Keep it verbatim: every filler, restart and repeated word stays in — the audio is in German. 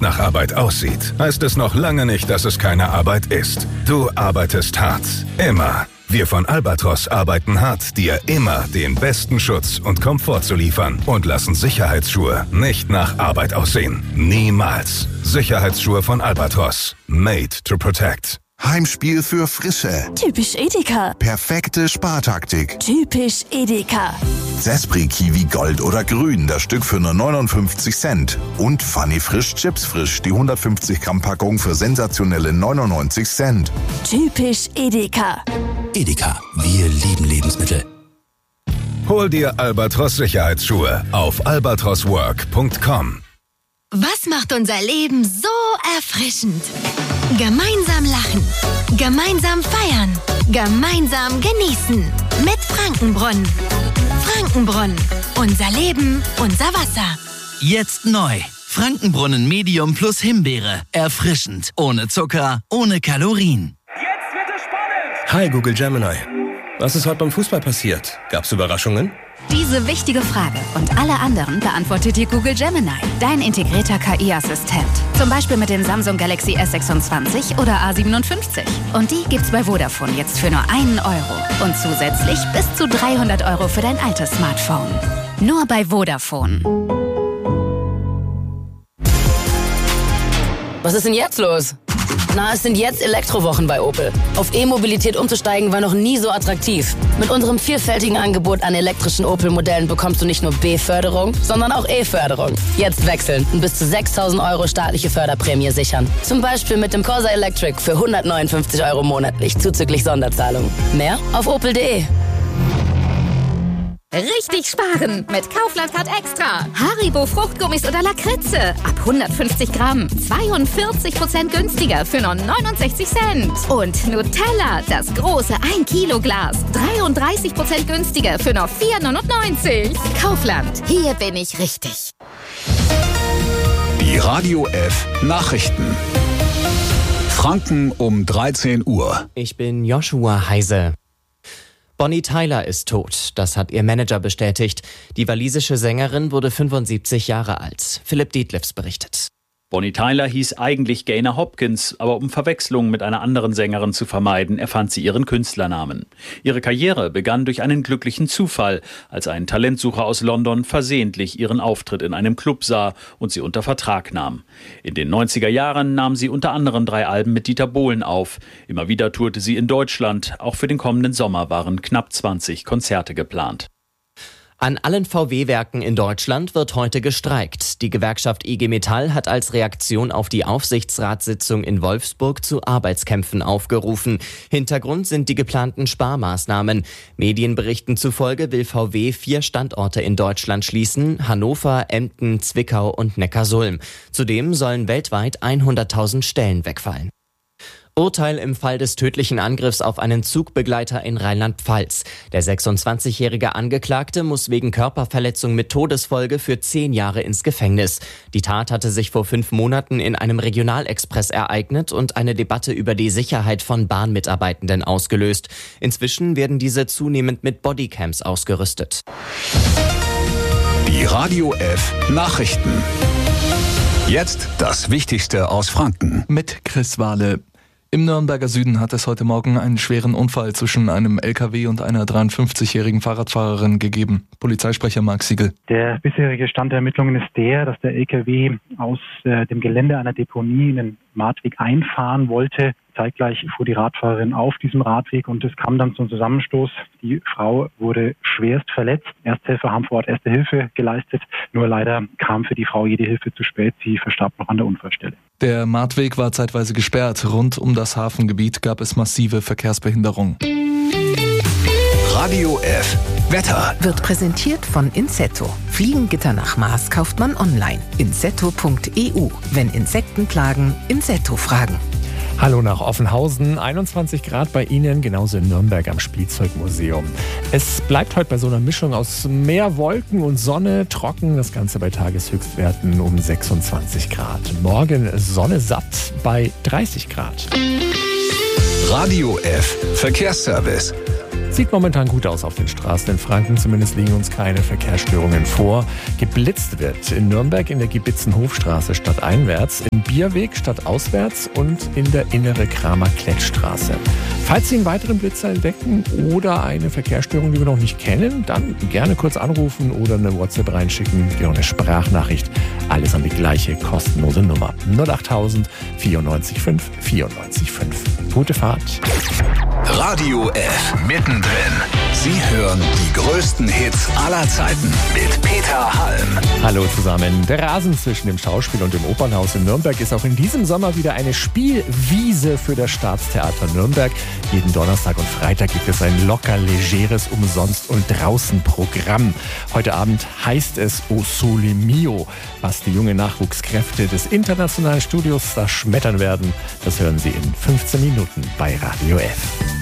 nicht nach Arbeit aussieht, heißt es noch lange nicht, dass es keine Arbeit ist. Du arbeitest hart. Immer. Wir von Albatros arbeiten hart, dir immer den besten Schutz und Komfort zu liefern und lassen Sicherheitsschuhe nicht nach Arbeit aussehen. Niemals. Sicherheitsschuhe von Albatros. Made to protect. Heimspiel für Frische. Typisch Edeka. Perfekte Spartaktik. Typisch Edeka. Zespri Kiwi Gold oder Grün, das Stück für nur neunundfünfzig Cent. Und Funny Frisch Chips Frisch, die hundertfünfzig Gramm Packung für sensationelle neunundneunzig Cent. Typisch Edeka. Edeka, wir lieben Lebensmittel. Hol dir Albatros Sicherheitsschuhe auf albatros work punkt com. Was macht unser Leben so erfrischend? Gemeinsam lachen, gemeinsam feiern, gemeinsam genießen. Mit Frankenbrunnen. Frankenbrunnen. Unser Leben, unser Wasser. Jetzt neu. Frankenbrunnen Medium plus Himbeere. Erfrischend. Ohne Zucker, ohne Kalorien. Jetzt wird es spannend! Hi Google Gemini. Was ist heute beim Fußball passiert? Gab's Überraschungen? Diese wichtige Frage und alle anderen beantwortet dir Google Gemini, dein integrierter K I-Assistent. Zum Beispiel mit dem Samsung Galaxy S sechsundzwanzig oder A siebenundfünfzig. Und die gibt's bei Vodafone jetzt für nur einen Euro. Und zusätzlich bis zu dreihundert Euro für dein altes Smartphone. Nur bei Vodafone. Was ist denn jetzt los? Na, es sind jetzt Elektrowochen bei Opel. Auf E-Mobilität umzusteigen war noch nie so attraktiv. Mit unserem vielfältigen Angebot an elektrischen Opel-Modellen bekommst du nicht nur B-Förderung, sondern auch E-Förderung. Jetzt wechseln und bis zu sechstausend Euro staatliche Förderprämie sichern. Zum Beispiel mit dem Corsa Electric für hundertneunundfünfzig Euro monatlich, zuzüglich Sonderzahlung. Mehr auf opel punkt de. Richtig sparen mit Kaufland Card Extra. Haribo Fruchtgummis oder Lakritze. Ab hundertfünfzig Gramm. zweiundvierzig Prozent günstiger für nur neunundsechzig Cent. Und Nutella, das große ein Kilo Glas. dreiunddreißig Prozent günstiger für nur vier neunundneunzig. Kaufland, hier bin ich richtig. Die Radio F Nachrichten. Franken um dreizehn Uhr. Ich bin Joshua Heise. Bonnie Tyler ist tot, das hat ihr Manager bestätigt. Die walisische Sängerin wurde fünfundsiebzig Jahre alt. Philipp Dietliffs berichtet. Bonnie Tyler hieß eigentlich Gaynor Hopkins, aber um Verwechslungen mit einer anderen Sängerin zu vermeiden, erfand sie ihren Künstlernamen. Ihre Karriere begann durch einen glücklichen Zufall, als ein Talentsucher aus London versehentlich ihren Auftritt in einem Club sah und sie unter Vertrag nahm. In den neunziger Jahren nahm sie unter anderem drei Alben mit Dieter Bohlen auf. Immer wieder tourte sie in Deutschland. Auch für den kommenden Sommer waren knapp zwanzig Konzerte geplant. An allen V W-Werken in Deutschland wird heute gestreikt. Die Gewerkschaft I G Metall hat als Reaktion auf die Aufsichtsratssitzung in Wolfsburg zu Arbeitskämpfen aufgerufen. Hintergrund sind die geplanten Sparmaßnahmen. Medienberichten zufolge will V W vier Standorte in Deutschland schließen: Hannover, Emden, Zwickau und Neckarsulm. Zudem sollen weltweit hunderttausend Stellen wegfallen. Urteil im Fall des tödlichen Angriffs auf einen Zugbegleiter in Rheinland-Pfalz. Der sechsundzwanzigjährige Angeklagte muss wegen Körperverletzung mit Todesfolge für zehn Jahre ins Gefängnis. Die Tat hatte sich vor fünf Monaten in einem Regionalexpress ereignet und eine Debatte über die Sicherheit von Bahnmitarbeitenden ausgelöst. Inzwischen werden diese zunehmend mit Bodycams ausgerüstet. Die Radio F Nachrichten. Jetzt das Wichtigste aus Franken. Mit Chris Wahle. Im Nürnberger Süden hat es heute Morgen einen schweren Unfall zwischen einem L K W und einer dreiundfünfzigjährigen Fahrradfahrerin gegeben. Polizeisprecher Marc Siegel. Der bisherige Stand der Ermittlungen ist der, dass der L K W aus äh, dem Gelände einer Deponie in den Radweg einfahren wollte. Zeitgleich fuhr die Radfahrerin auf diesem Radweg und es kam dann zum Zusammenstoß. Die Frau wurde schwerst verletzt. Ersthelfer haben vor Ort erste Hilfe geleistet. Nur leider kam für die Frau jede Hilfe zu spät. Sie verstarb noch an der Unfallstelle. Der Radweg war zeitweise gesperrt. Rund um das Hafengebiet gab es massive Verkehrsbehinderung. Radio F Wetter wird präsentiert von Insetto. Fliegengitter nach Maß kauft man online. insetto punkt e u. Wenn Insekten plagen, Insetto fragen. Hallo nach Offenhausen, einundzwanzig Grad bei Ihnen, genauso in Nürnberg am Spielzeugmuseum. Es bleibt heute bei so einer Mischung aus mehr Wolken und Sonne trocken, das Ganze bei Tageshöchstwerten um sechsundzwanzig Grad. Morgen Sonne satt bei dreißig Grad. Radio F Verkehrsservice. Sieht momentan gut aus auf den Straßen in Franken, zumindest liegen uns keine Verkehrsstörungen vor. Geblitzt wird in Nürnberg in der Gibitzenhofstraße stadteinwärts, in Bierweg stadtauswärts und in der innere Kramer-Klettstraße. Falls Sie einen weiteren Blitzer entdecken oder eine Verkehrsstörung, die wir noch nicht kennen, dann gerne kurz anrufen oder eine WhatsApp reinschicken, oder eine Sprachnachricht. Alles an die gleiche kostenlose Nummer. null achttausend vierundneunzig fünf vierundneunzig fünf. Gute Fahrt. Radio F. Mittendrin. Sie hören die größten Hits aller Zeiten mit Peter Halm. Hallo zusammen. Der Rasen zwischen dem Schauspiel und dem Opernhaus in Nürnberg ist auch in diesem Sommer wieder eine Spielwiese für das Staatstheater Nürnberg. Jeden Donnerstag und Freitag gibt es ein locker, legeres, umsonst und draußen Programm. Heute Abend heißt es O Sole Mio. Was die jungen Nachwuchskräfte des internationalen Studios da schmettern werden, das hören Sie in fünfzehn Minuten bei Radio F.